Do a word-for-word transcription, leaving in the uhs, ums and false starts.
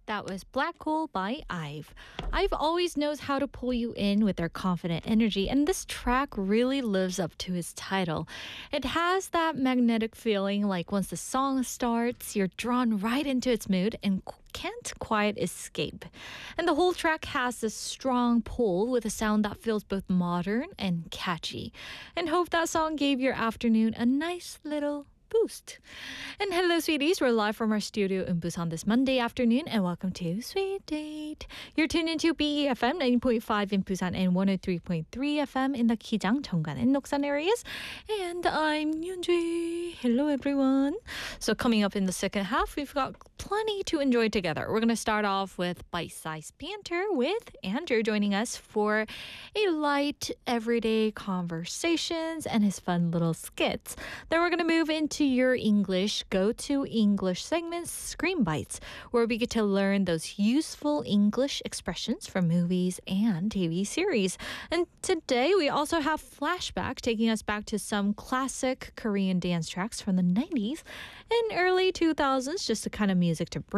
That was Black Hole by IVE. IVE always knows how to pull you in with their confident energy, and this track really lives up to its title. It has that magnetic feeling like once the song starts, you're drawn right into its mood and can't quite escape. And the whole track has this strong pull with a sound that feels both modern and catchy. And hope that song gave your afternoon a nice little boost. And hello, sweeties. We're live from our studio in Busan this Monday afternoon, and welcome to Sweet Date. You're tuned into B E F M ninety point five in Busan and one oh three point three F M in the Kijang, Cheonggan, and Noksan areas. And I'm Yoonji. Hello, everyone. So coming up in the second half, we've got plenty to enjoy together. We're going to start off with Bite-Sized Banter with Andrew joining us for a light, everyday conversations and his fun little skits. Then we're going to move into your English go-to English segments, Screen Bites, where we get to learn those useful English expressions from movies and T V series. And today we also have Flashback, taking us back to some classic Korean dance tracks from the nineties and early two thousands, just the kind of music to bring